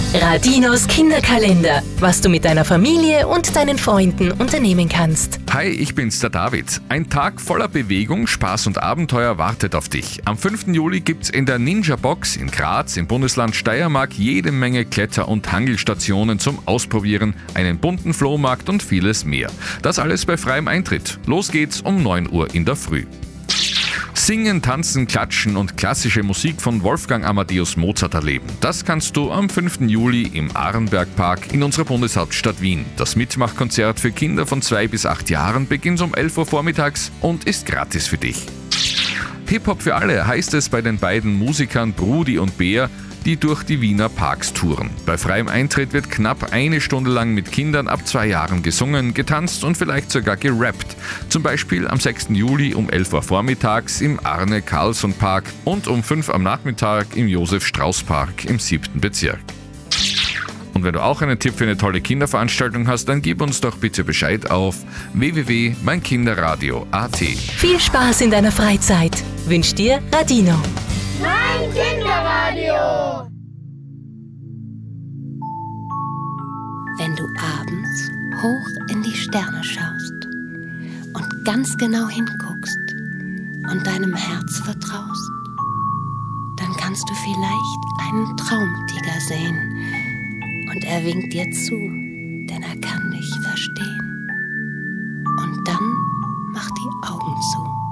Radinos Kinderkalender, was du mit deiner Familie und deinen Freunden unternehmen kannst. Hi, ich bin's, der David. Ein Tag voller Bewegung, Spaß und Abenteuer wartet auf dich. Am 5. Juli gibt's in der Ninja Box in Graz im Bundesland Steiermark jede Menge Kletter- und Hangelstationen zum Ausprobieren, einen bunten Flohmarkt und vieles mehr. Das alles bei freiem Eintritt. Los geht's um 9 Uhr in der Früh. Singen, tanzen, klatschen und klassische Musik von Wolfgang Amadeus Mozart erleben. Das kannst du am 5. Juli im Arenbergpark in unserer Bundeshauptstadt Wien. Das Mitmachkonzert für Kinder von 2 bis 8 Jahren beginnt um 11 Uhr vormittags und ist gratis für dich. Hip-Hop für alle heißt es bei den beiden Musikern Brudi und Bär, die durch die Wiener Parks touren. Bei freiem Eintritt wird knapp 1 Stunde lang mit Kindern ab 2 Jahren gesungen, getanzt und vielleicht sogar gerappt. Zum Beispiel am 6. Juli um 11 Uhr vormittags im Arne-Carlsson-Park und um 5 am Nachmittag im Josef-Strauß-Park im 7. Bezirk. Und wenn du auch einen Tipp für eine tolle Kinderveranstaltung hast, dann gib uns doch bitte Bescheid auf www.meinkinderradio.at. Viel Spaß in deiner Freizeit wünscht dir Radino. Mein Kinderradio! Wenn du abends hoch in die Sterne schaust und ganz genau hinguckst und deinem Herz vertraust, dann kannst du vielleicht einen Traumtiger sehen und er winkt dir zu, denn er kann dich verstehen. Und dann mach die Augen zu.